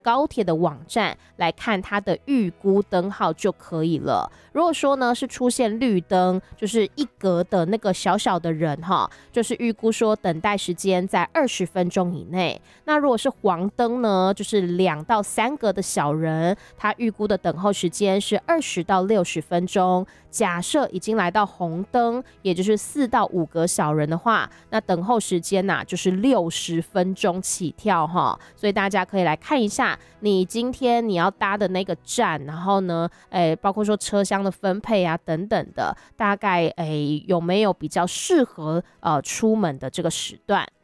高铁的网站来看它的预估灯号就可以了。如果说呢是出现绿灯，就是一格的那个小小的人哈，就是预估说等待时间在20分钟以内。那如果是黄灯呢，就是2到3格的小人，他预估的等候时间是20到60分钟。假设已经来到红灯，也就是4到5格小人的话，那等候时间就是60分钟起跳哈。所以大家可以来看一下你今天你要搭的那个站，然后呢包括说车厢的分配啊等等的，大概有没有比较适合出门的这个时段。